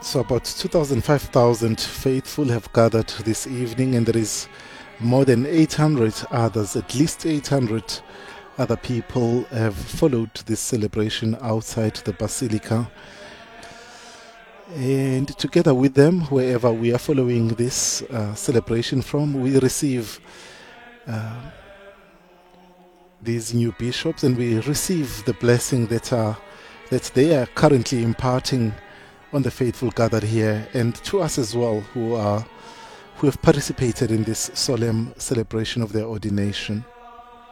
So about 2,000, 5,000 faithful have gathered this evening, and there is more than 800 others, at least 800 other people have followed this celebration outside the Basilica. And together with them, wherever we are following this celebration from, we receive these new bishops, and we receive the blessing that they are currently imparting on the faithful gathered here, and to us as well, who have participated in this solemn celebration of their ordination.